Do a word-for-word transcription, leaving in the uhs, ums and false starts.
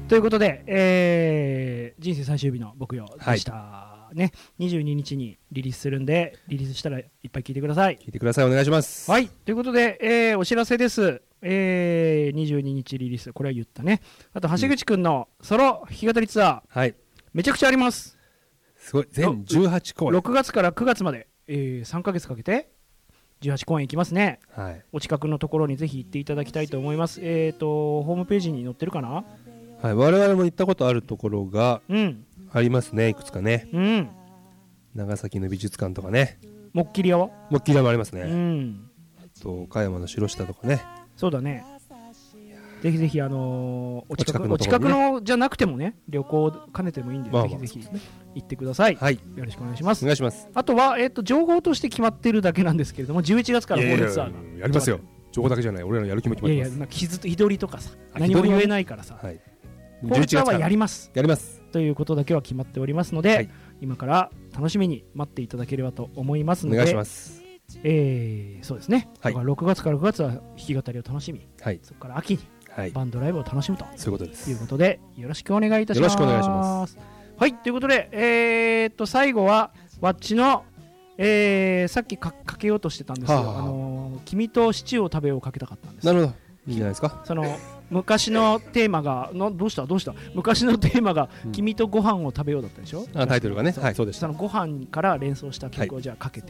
ということで、えー、人生最終日の木曜でした、はい、ね、にじゅうににちにリリースするんで、リリースしたらいっぱい聞いてください。 聞いてください、お願いします。 はい、ということで、えー、お知らせです。えー、にじゅうににちリリース、これは言ったね。あと橋口くんのソロ弾き語りツアー、 はい、 めちゃくちゃあります。 すごい、全じゅうはちこうえん、 ろくがつからくがつまで、えー、さんかげつかけてじゅうはちこうえん行きますね、 はい、 お近くのところにぜひ行っていただきたいと思います。えーとホームページに載ってるかな。 はい、我々も行ったことあるところがありますね、うん、いくつかね、うん、長崎の美術館とかね、 もっきり屋はもっきり屋もありますね、 うん、 あと岡山の城下とかね。 そうだね、ぜひぜひ、あのー、お近くの、お近くのじゃなくてもね、旅行兼ねてもいいんで、まあまあ、ぜひぜひ行ってください、はい、よろしくお願いします。 お願いします。 あとは、えーと、情報として決まってるだけなんですけれども、じゅういちがつからフォーレツアーがやりますよ。情報だけじゃない、俺らのやる気も決まってます。 いやいや、なんか日付日取りとかさ、何も言えないからさ、はい、フォーレツアーはやりますやりますということだけは決まっておりますので、はい、今から楽しみに待っていただければと思いますので、 お願いします。 えー、そうですね、はい、だからろくがつからくがつは弾き語りを楽しみ、はい、そこから秋にバンドライブを楽しむと、はい、 そういうことです。 いうことでよろしくお願いいたします。 よろしくお願いします。 はい、ということで、えー、っと最後はワッチの、えー、さっきかかけようとしてたんですよ、はあはあ、あのー、君とシチューを食べようかけたかったんです。 なるほど、いいじゃないですか。 その昔のテーマがのどうしたどうした昔のテーマが、うん、君とご飯を食べようだったでしょ。 あ、タイトルがね、はい、そうでした。 そのご飯から連想した曲をじゃあかけて